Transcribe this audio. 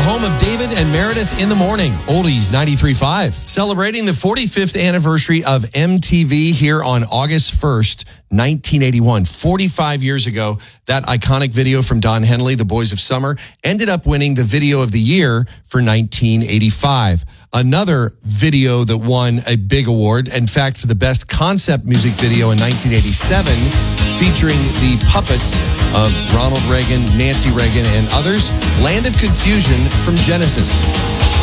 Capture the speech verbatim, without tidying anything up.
home of David and Meredith in the Morning, Oldies ninety-three point five. Celebrating the forty-fifth anniversary of M T V here on August first, nineteen eighty-one. forty-five years ago, that iconic video from Don Henley, The Boys of Summer, ended up winning the Video of the Year for nineteen eighty-five. Another video that won a big award, in fact, for the best concept music video in nineteen eighty-seven, featuring the puppets of Ronald Reagan, Nancy Reagan, and others, Land of Confusion from Genesis.